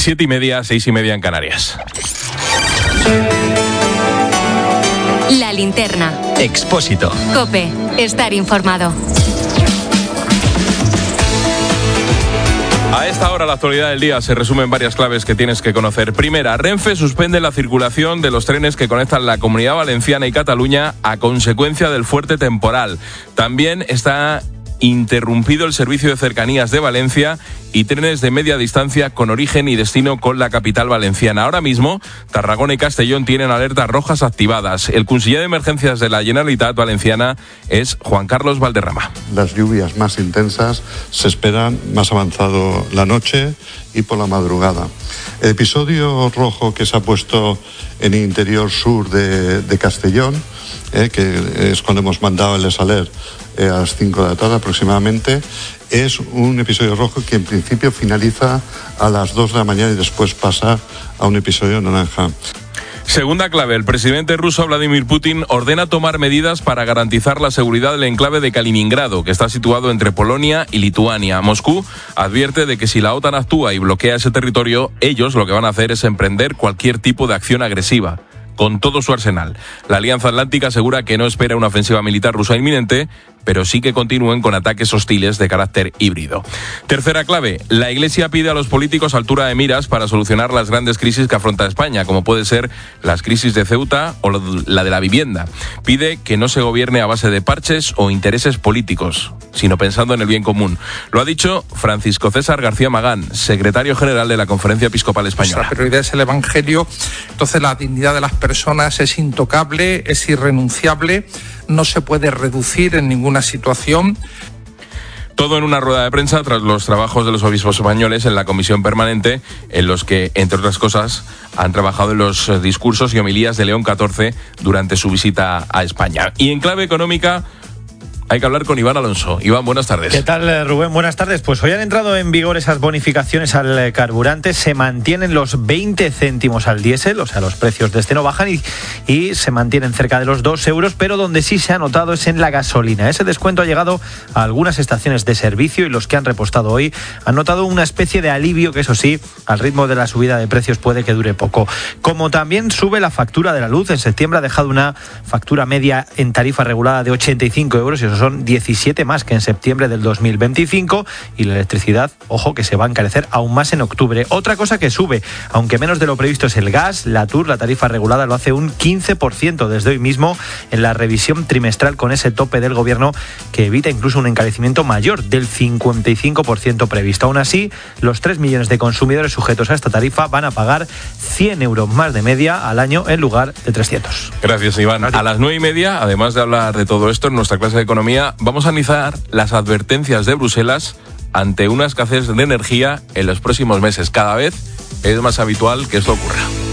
7:30, 6:30 en Canarias. La linterna. Expósito. COPE. Estar informado. A esta hora, la actualidad del día se resume en varias claves que tienes que conocer. Primera, Renfe suspende la circulación de los trenes que conectan la Comunidad Valenciana y Cataluña a consecuencia del fuerte temporal. También está interrumpido el servicio de cercanías de Valencia y trenes de media distancia con origen y destino con la capital valenciana. Ahora mismo, Tarragona y Castellón tienen alertas rojas activadas. El conseller de Emergencias de la Generalitat Valenciana es Juan Carlos Valderrama. Las lluvias más intensas se esperan más avanzado la noche y por la madrugada. El episodio rojo que se ha puesto en el interior sur de Castellón, que es cuando hemos mandado el Saler a las 5 de la tarde aproximadamente, es un episodio rojo que en principio finaliza a las 2 de la mañana y después pasa a un episodio naranja. Segunda clave, el presidente ruso Vladimir Putin ordena tomar medidas para garantizar la seguridad del enclave de Kaliningrado, que está situado entre Polonia y Lituania. Moscú advierte de que si la OTAN actúa y bloquea ese territorio, ellos lo que van a hacer es emprender cualquier tipo de acción agresiva, con todo su arsenal. La Alianza Atlántica asegura que no espera una ofensiva militar rusa inminente, pero sí que continúen con ataques hostiles de carácter híbrido. Tercera clave, la Iglesia pide a los políticos altura de miras para solucionar las grandes crisis que afronta España, como puede ser las crisis de Ceuta o la de la vivienda. Pide que no se gobierne a base de parches o intereses políticos, sino pensando en el bien común. Lo ha dicho Francisco César García Magán, secretario general de la Conferencia Episcopal Española. Nuestra prioridad es el Evangelio, entonces la dignidad de las personas es intocable, es irrenunciable, no se puede reducir en ninguna situación. Todo en una rueda de prensa tras los trabajos de los obispos españoles en la comisión permanente, en los que, entre otras cosas, han trabajado en los discursos y homilías de León XIV durante su visita a España. Y en clave económica, hay que hablar con Iván Alonso. Iván, buenas tardes. ¿Qué tal, Rubén? Buenas tardes. Pues hoy han entrado en vigor esas bonificaciones al carburante. Se mantienen los 20 céntimos al diésel, o sea, los precios de este no bajan y se mantienen cerca de los 2 euros, pero donde sí se ha notado es en la gasolina. Ese descuento ha llegado a algunas estaciones de servicio y los que han repostado hoy han notado una especie de alivio que, eso sí, al ritmo de la subida de precios puede que dure poco. Como también sube la factura de la luz. En septiembre ha dejado una factura media en tarifa regulada de 85 euros y eso son 17 más que en septiembre del 2025, y la electricidad, ojo, que se va a encarecer aún más en octubre. Otra cosa que sube, aunque menos de lo previsto, es el gas. La TUR, la tarifa regulada, lo hace un 15% desde hoy mismo en la revisión trimestral, con ese tope del gobierno que evita incluso un encarecimiento mayor del 55% previsto. Aún así, los 3 millones de consumidores sujetos a esta tarifa van a pagar 100 euros más de media al año en lugar de 300. Gracias, Iván. A las 9:30, además de hablar de todo esto en nuestra clase de economía, vamos a analizar las advertencias de Bruselas ante una escasez de energía en los próximos meses. Cada vez es más habitual que esto ocurra.